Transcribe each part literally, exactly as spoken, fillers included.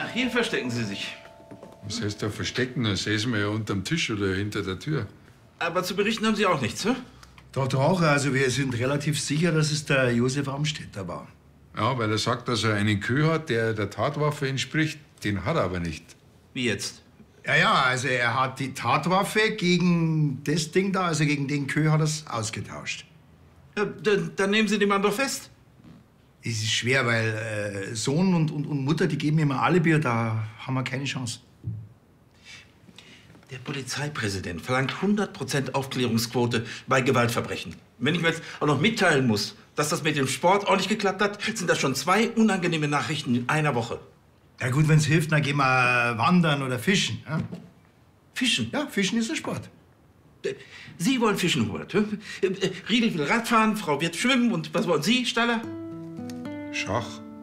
hier verstecken Sie sich. Was heißt da verstecken? Da säßen wir ja unterm Tisch oder hinter der Tür. Aber zu berichten haben Sie auch nichts, hä? Doch, doch, also wir sind relativ sicher, dass es der Josef Amstetter war. Ja, weil er sagt, dass er einen Kö hat, der der Tatwaffe entspricht. Den hat er aber nicht. Wie jetzt? Ja, ja, also er hat die Tatwaffe gegen das Ding da, also gegen den Kö hat er es ausgetauscht. Ja, dann, dann nehmen Sie den Mann doch fest. Es ist schwer, weil äh, Sohn und, und, und Mutter, die geben immer Alibi, da haben wir keine Chance. Der Polizeipräsident verlangt hundert Prozent Aufklärungsquote bei Gewaltverbrechen. Wenn ich mir jetzt auch noch mitteilen muss, dass das mit dem Sport auch nicht geklappt hat, sind das schon zwei unangenehme Nachrichten in einer Woche. Ja gut, wenn es hilft, dann gehen wir wandern oder fischen. Ja? Fischen? Ja, Fischen ist ein Sport. Sie wollen fischen, Hubert. Riedel will Radfahren, Frau wird schwimmen und was wollen Sie, Staller? Schach.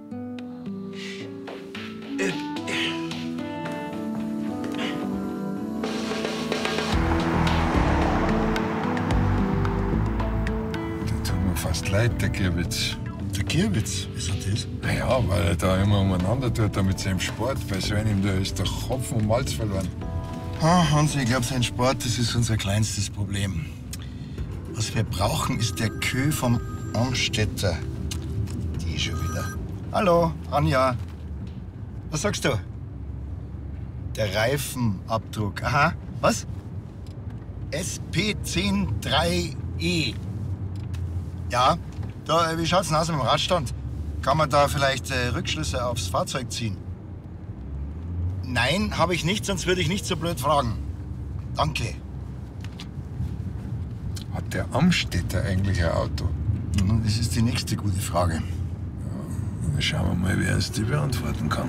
Äh, Fast leid, der Gierwitz. Der Gierwitz? Wieso das? Naja, weil er da immer umeinander tut da mit seinem Sport. Bei so einem, da ist der Kopf und Malz verloren. Ah, Hansi, ich glaube, sein Sport, das ist unser kleinstes Problem. Was wir brauchen, ist der Kö vom Amstetter. Die schon wieder. Hallo, Anja. Was sagst du? Der Reifenabdruck. Aha. Was? S P zehn drei E. Ja, da, wie schaut's denn aus mit dem Radstand? Kann man da vielleicht äh, Rückschlüsse aufs Fahrzeug ziehen? Nein, habe ich nicht, sonst würde ich nicht so blöd fragen. Danke. Hat der Amstetter eigentlich ein Auto? Mhm, das ist die nächste gute Frage. Ja, dann schauen wir mal, wer es die beantworten kann.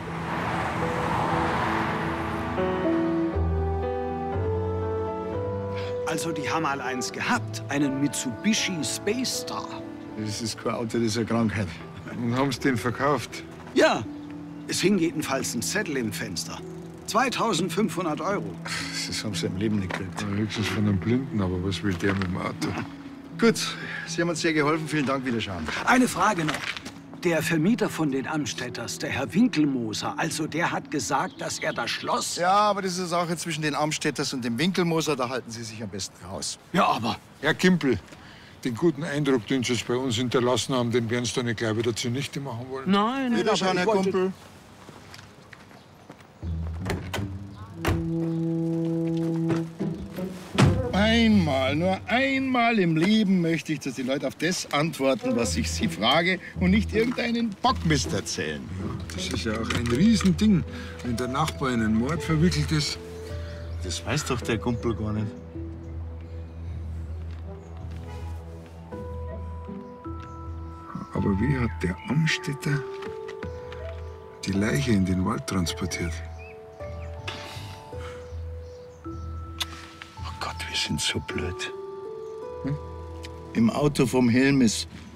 Also, die haben mal eins gehabt, einen Mitsubishi Space Star. Das ist kein Auto, das ist eine Krankheit. Und haben sie den verkauft? Ja, es hing jedenfalls ein Zettel im Fenster. zweitausendfünfhundert Euro. Das haben sie im Leben nicht gekriegt. Ja, höchstens von einem Blinden, aber was will der mit dem Auto? Gut, Sie haben uns sehr geholfen. Vielen Dank, Wiederschauen. Eine Frage noch. Der Vermieter von den Amstetters, der Herr Winkelmoser, also der hat gesagt, dass er das Schloss... Ja, aber das ist eine Sache zwischen den Amstetters und dem Winkelmoser. Da halten Sie sich am besten raus. Ja, aber... Herr Kimpel, den guten Eindruck, den Sie bei uns hinterlassen haben, den werden Sie doch nicht gleich wieder zunichte machen wollen. Nein, Wiederschauen, Herr wollte... Kumpel. Einmal, nur einmal im Leben möchte ich, dass die Leute auf das antworten, was ich sie frage und nicht irgendeinen Bockmist erzählen. Das ist ja auch ein Riesending, wenn der Nachbar in einen Mord verwickelt ist. Das weiß doch der Kumpel gar nicht. Aber wie hat der Amstetter die Leiche in den Wald transportiert? Oh Gott, wir sind so blöd. Hm? Im Auto vom Helmis.